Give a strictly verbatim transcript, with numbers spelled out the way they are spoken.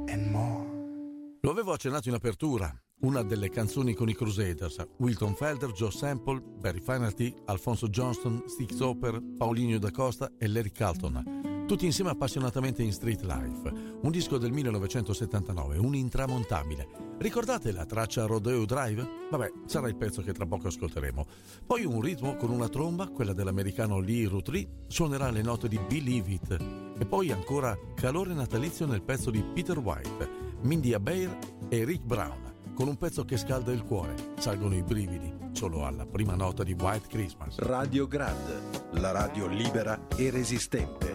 and more. Lo avevo accennato in apertura. Una delle canzoni con i Crusaders, Wilton Felder, Joe Sample, Barry Finnerty, Alfonso Johnston, Steve Hopper, Paulinho da Costa e Larry Carlton, tutti insieme appassionatamente in Street Life, un disco del millenovecentosettantanove, un intramontabile. Ricordate la traccia Rodeo Drive? Vabbè, sarà il pezzo che tra poco ascolteremo. Poi un ritmo con una tromba, quella dell'americano Lee Rutry, suonerà le note di Believe It. E poi ancora calore natalizio nel pezzo di Peter White, Mindy Abair e Rick Brown. Con un pezzo che scalda il cuore, salgono i brividi solo alla prima nota di White Christmas. Radio Grad, la radio libera e resistente.